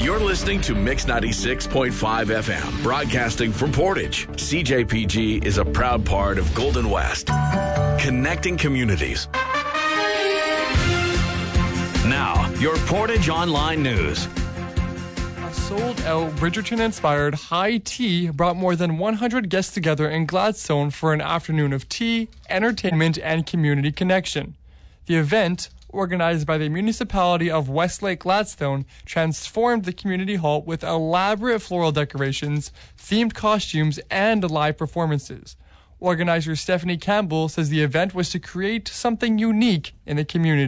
You're listening to Mix 96.5 FM, broadcasting from Portage. CJPG is a proud part of Golden West, connecting communities. Now, your Portage Online News. A sold-out Bridgerton-inspired high tea brought more than 100 guests together in Gladstone for an afternoon of tea, entertainment, and community connection. The event, organized by the municipality of Westlake Gladstone, transformed the community hall with elaborate floral decorations, themed costumes, and live performances. Organizer Stephanie Campbell says the event was to create something unique in the community.